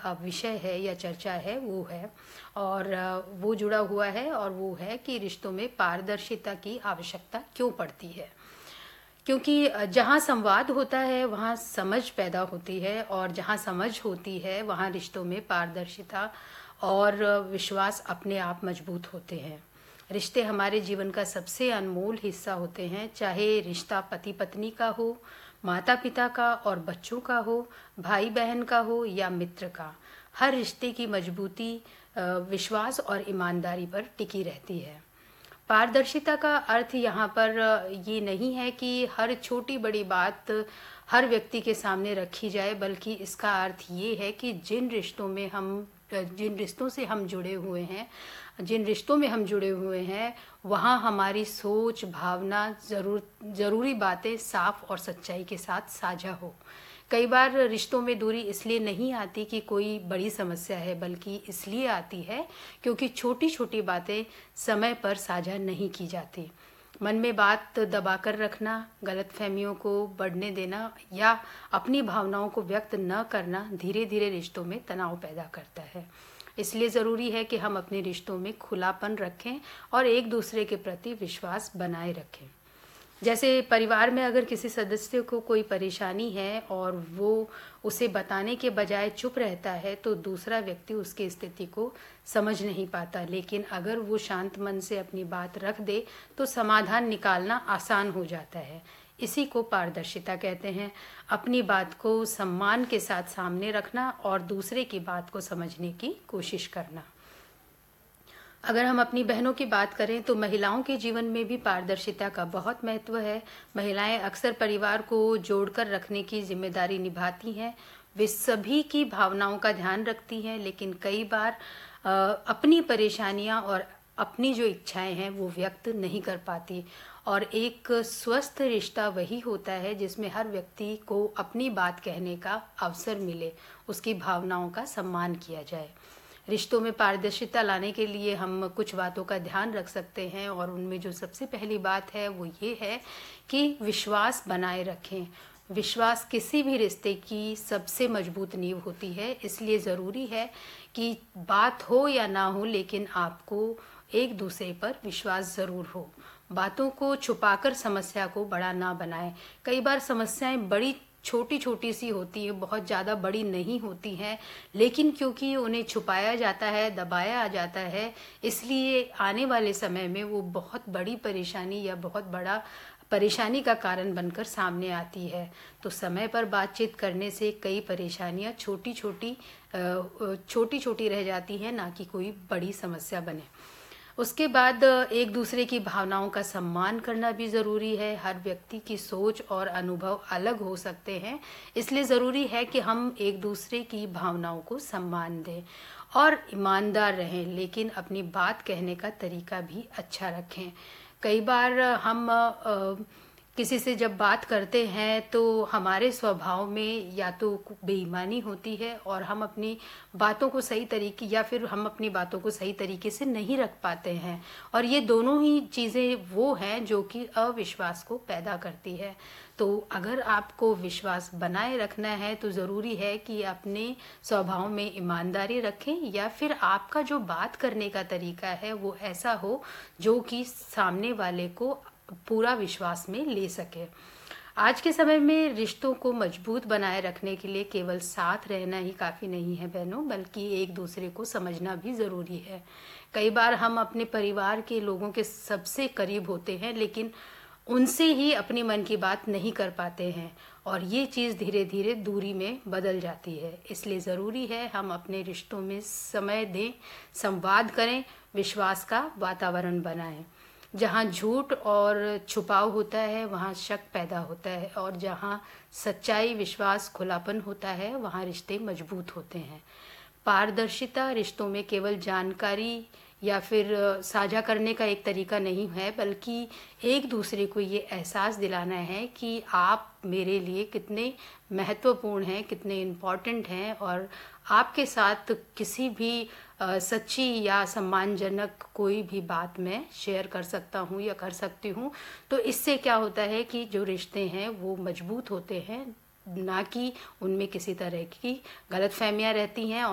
विषय है या चर्चा है वो है, और वो जुड़ा हुआ है, और वो है कि रिश्तों में पारदर्शिता की आवश्यकता क्यों पड़ती है। क्योंकि जहाँ संवाद होता है वहाँ समझ पैदा होती है, और जहाँ समझ होती है वहाँ रिश्तों में पारदर्शिता और विश्वास अपने आप मजबूत होते हैं। रिश्ते हमारे जीवन का सबसे अनमोल हिस्सा होते हैं, चाहे रिश्ता पति पत्नी का हो, माता पिता का और बच्चों का हो, भाई बहन का हो या मित्र का। हर रिश्ते की मजबूती विश्वास और ईमानदारी पर टिकी रहती है। पारदर्शिता का अर्थ यहाँ पर ये नहीं है कि हर छोटी बड़ी बात हर व्यक्ति के सामने रखी जाए, बल्कि इसका अर्थ ये है कि जिन रिश्तों से हम जुड़े हुए हैं, वहाँ हमारी सोच, भावना, ज़रूरी बातें साफ और सच्चाई के साथ साझा हो। कई बार रिश्तों में दूरी इसलिए नहीं आती कि कोई बड़ी समस्या है, बल्कि इसलिए आती है क्योंकि छोटी छोटी बातें समय पर साझा नहीं की जाती। मन में बात दबाकर रखना, गलतफहमियों को बढ़ने देना या अपनी भावनाओं को व्यक्त न करना धीरे धीरे रिश्तों में तनाव पैदा करता है। इसलिए ज़रूरी है कि हम अपने रिश्तों में खुलापन रखें और एक दूसरे के प्रति विश्वास बनाए रखें। जैसे परिवार में अगर किसी सदस्य को कोई परेशानी है और वो उसे बताने के बजाय चुप रहता है, तो दूसरा व्यक्ति उसकी स्थिति को समझ नहीं पाता। लेकिन अगर वो शांत मन से अपनी बात रख दे तो समाधान निकालना आसान हो जाता है। इसी को पारदर्शिता कहते हैं। अपनी बात को सम्मान के साथ सामने रखना और दूसरे की बात को समझने की कोशिश करना। अगर हम अपनी बहनों की बात करें तो महिलाओं के जीवन में भी पारदर्शिता का बहुत महत्व है। महिलाएं अक्सर परिवार को जोड़कर रखने की जिम्मेदारी निभाती हैं। वे सभी की भावनाओं का ध्यान रखती हैं, लेकिन कई बार अपनी परेशानियां और अपनी जो इच्छाएं हैं वो व्यक्त नहीं कर पाती। और एक स्वस्थ रिश्ता वही होता है जिसमें हर व्यक्ति को अपनी बात कहने का अवसर मिले, उसकी भावनाओं का सम्मान किया जाए। रिश्तों में पारदर्शिता लाने के लिए हम कुछ बातों का ध्यान रख सकते हैं, और उनमें जो सबसे पहली बात है वो ये है कि विश्वास बनाए रखें। विश्वास किसी भी रिश्ते की सबसे मजबूत नींव होती है। इसलिए ज़रूरी है कि बात हो या ना हो, लेकिन आपको एक दूसरे पर विश्वास ज़रूर हो। बातों को छुपाकर समस्या को बड़ा ना बनाएं। कई बार समस्याएं बड़ी छोटी छोटी सी होती है, बहुत ज़्यादा बड़ी नहीं होती हैं, लेकिन क्योंकि उन्हें छुपाया जाता है, दबाया जाता है, इसलिए आने वाले समय में वो बहुत बड़ी परेशानी या बहुत बड़ा परेशानी का कारण बनकर सामने आती है। तो समय पर बातचीत करने से कई परेशानियां छोटी छोटी रह जाती हैं, ना कि कोई बड़ी समस्या बने। उसके बाद एक दूसरे की भावनाओं का सम्मान करना भी ज़रूरी है। हर व्यक्ति की सोच और अनुभव अलग हो सकते हैं, इसलिए ज़रूरी है कि हम एक दूसरे की भावनाओं को सम्मान दें और ईमानदार रहें, लेकिन अपनी बात कहने का तरीका भी अच्छा रखें। कई बार हम किसी से जब बात करते हैं तो हमारे स्वभाव में या तो बेईमानी होती है, और हम अपनी बातों को सही तरीके या फिर हम अपनी बातों को सही तरीके से नहीं रख पाते हैं, और ये दोनों ही चीज़ें वो हैं जो कि अविश्वास को पैदा करती है। तो अगर आपको विश्वास बनाए रखना है तो ज़रूरी है कि अपने स्वभाव में ईमानदारी रखें, या फिर आपका जो बात करने का तरीका है वो ऐसा हो जो कि सामने वाले को पूरा विश्वास में ले सके। आज के समय में रिश्तों को मजबूत बनाए रखने के लिए केवल साथ रहना ही काफ़ी नहीं है बहनों, बल्कि एक दूसरे को समझना भी ज़रूरी है। कई बार हम अपने परिवार के लोगों के सबसे करीब होते हैं, लेकिन उनसे ही अपनी मन की बात नहीं कर पाते हैं, और ये चीज़ धीरे धीरे दूरी में बदल जाती है। इसलिए ज़रूरी है हम अपने रिश्तों में समय दें, संवाद करें, विश्वास का वातावरण बनाएं। जहाँ झूठ और छुपाव होता है वहाँ शक पैदा होता है, और जहाँ सच्चाई, विश्वास, खुलापन होता है वहाँ रिश्ते मजबूत होते हैं। पारदर्शिता रिश्तों में केवल जानकारी या फिर साझा करने का एक तरीका नहीं है, बल्कि एक दूसरे को ये एहसास दिलाना है कि आप मेरे लिए कितने महत्वपूर्ण हैं, कितने इम्पॉर्टेंट हैं, और आपके साथ किसी भी सच्ची या सम्मानजनक कोई भी बात मैं शेयर कर सकता हूँ या कर सकती हूँ। तो इससे क्या होता है कि जो रिश्ते हैं वो मजबूत होते हैं, ना कि उनमें किसी तरह की गलतफहमियाँ रहती हैं।